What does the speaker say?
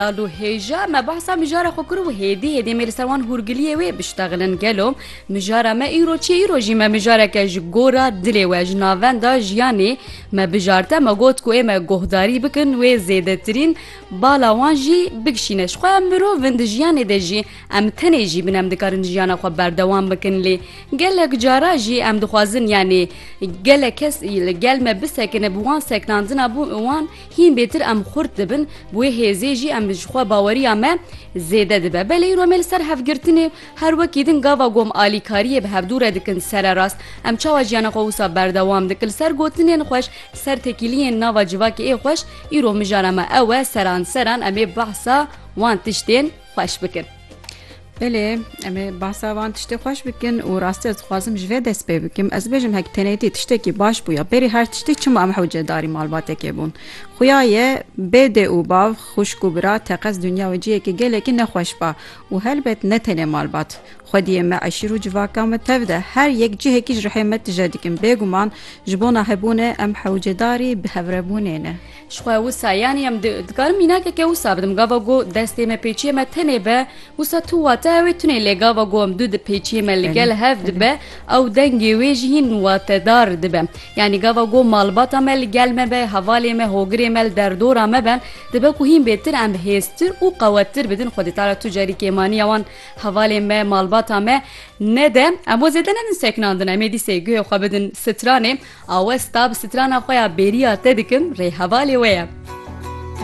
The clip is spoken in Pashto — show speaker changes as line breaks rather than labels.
الو هيجا ما بحثا مجارة خكرو هدي ميرسوان هورگلیه وی بشتغلن گلو مجارة ما ایرو چه ایرو جی ما مجارة که جگورا دلی و جناوان دا جیانی ما بجارتا ما گوت کو اما گهداری بکن و زیده ترین بالاوان جی بکشینش خواه مرو وند جیانی ده جی ام تنه جی بنام دکارن جیانا خواه بردوان بکن لی گلک جارا جی ام دخوازن یعنی گلک کس گل ما بسکنه بوان سکناندنا بو وان هین بیتر ام خورد دبن بوی هزی جی ام جخوا باوری اما زیده دبه بله رو مل سر هفگرتنه هر وکیدن گاوا گوم آلیکاریه به هفدوره دکن سر راست ام چاوا جیانا خوصا بردوام دکل سر گوتنین خوش سر تکیلین ناوا جواکی ای خوش ایرو مجارما اوه سران امی بحثا وان تشتین خوش بکن
بله اما بحثا وان تشتی خوش بکن و راستی از خوازم جوه دست پی بکم از بیجم هک تنیتی تشتی که باش بویا بری هر تشتی چما ام حوجه داری مالباته که بون خویایه بده او باو خوشکو برا تقص دنیا و جیه که گله که نخوش با و هلبت نتنه مالبات خودیه ما عشیرو جواکام تفده هر یک جیه کش رحمت تجدیکم بگومان جبونا هبونه ام حوجه داری بهوربونه نه
شخوا وسا یعنی ام دکارم اینا که وسا بدم گاوا گو دسته ما پیچی ما تنه به وسا تو واتا تونه لگاوا گو ام دود پیچی ما لگل هفت به او دنگی ویجهین واتدار دبه یعنی گاوا گو مالبات ما لگل ما به حوالی ما هوگری ما در دورا ما بن دبه کو هین بهتر ام هستر و قوتر بدن خودی تعالی تجاری کمانی وان حوالی ما مالبات ما ندم اما زدن سکناندن امیدی سیگو خو بدن سترانه او استاب سترانه خویا بریات دکم ری حوالی ویا